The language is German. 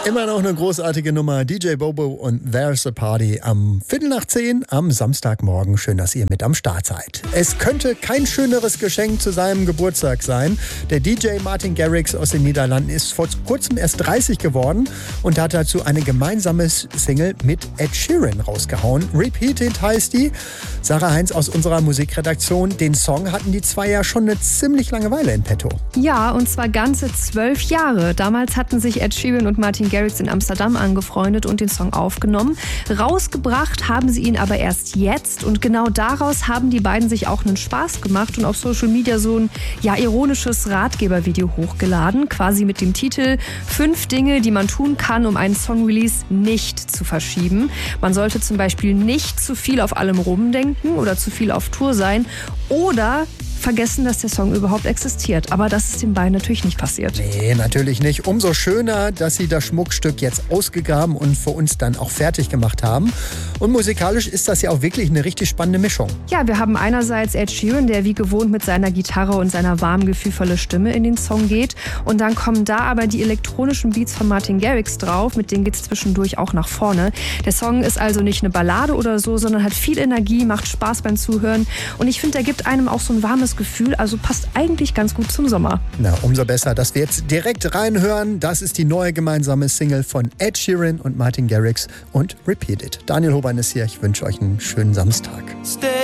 Immer noch eine großartige Nummer. DJ Bobo und There's a Party am 9:15 am Samstagmorgen. Schön, dass ihr mit am Start seid. Es könnte kein schöneres Geschenk zu seinem Geburtstag sein. Der DJ Martin Garrix aus den Niederlanden ist vor kurzem erst 30 geworden und hat dazu eine gemeinsame Single mit Ed Sheeran rausgehauen. Repeated heißt die. Sarah Heinz aus unserer Musikredaktion. Den Song hatten die zwei ja schon eine ziemlich lange Weile in petto. Ja, und zwar ganze 12 Jahre. Damals hatten sich Ed Sheeran und Martin Garrix in Amsterdam angefreundet und den Song aufgenommen. Rausgebracht haben sie ihn aber erst jetzt und genau daraus haben die beiden sich auch einen Spaß gemacht und auf Social Media so ein ironisches Ratgebervideo hochgeladen, quasi mit dem Titel 5 Dinge, die man tun kann, um einen Song-Release nicht zu verschieben. Man sollte zum Beispiel nicht zu viel auf allem rumdenken oder zu viel auf Tour sein oder vergessen, dass der Song überhaupt existiert. Aber das ist den beiden natürlich nicht passiert. Nee, natürlich nicht. Umso schöner, dass sie das Schmuckstück jetzt ausgegraben und für uns dann auch fertig gemacht haben. Und musikalisch ist das ja auch wirklich eine richtig spannende Mischung. Ja, wir haben einerseits Ed Sheeran, der wie gewohnt mit seiner Gitarre und seiner warmen, gefühlvollen Stimme in den Song geht. Und dann kommen da aber die elektronischen Beats von Martin Garrix drauf. Mit denen geht es zwischendurch auch nach vorne. Der Song ist also nicht eine Ballade oder so, sondern hat viel Energie, macht Spaß beim Zuhören. Und ich finde, der gibt einem auch so ein warmes Gefühl, also passt eigentlich ganz gut zum Sommer. Na, umso besser, dass wir jetzt direkt reinhören. Das ist die neue gemeinsame Single von Ed Sheeran und Martin Garrix und Repeated. Daniel Hoban ist hier. Ich wünsche euch einen schönen Samstag.